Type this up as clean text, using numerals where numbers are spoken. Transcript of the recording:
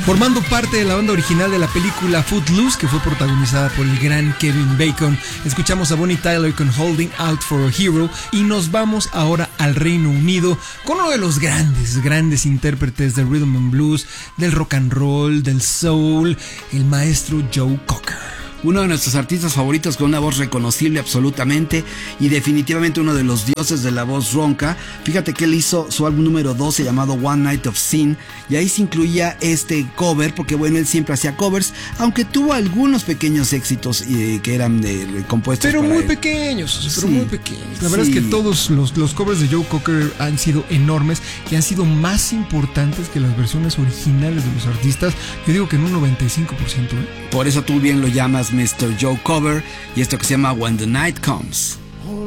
Formando parte de la banda original de la película Footloose, que fue protagonizada por el gran Kevin Bacon, escuchamos a Bonnie Tyler con Holding Out for a Hero y nos vamos ahora al Reino Unido con uno de los grandes intérpretes del rhythm and blues, del rock and roll, del soul, el maestro Joe Cocker. Uno de nuestros artistas favoritos con una voz reconocible absolutamente y definitivamente uno de los dioses de la voz ronca. Fíjate que él hizo su álbum número 12 llamado One Night of Sin y ahí se incluía este cover porque bueno, él siempre hacía covers, aunque tuvo algunos pequeños éxitos que eran compuestos pero para muy él. Pequeños, pero Sí, muy pequeños. La verdad sí. es que todos los covers de Joe Cocker han sido enormes y han sido más importantes que las versiones originales de los artistas. Yo digo que en un 95%. Por eso tú bien lo llamas Mr. Joe Cover y esto que se llama When the Night Comes.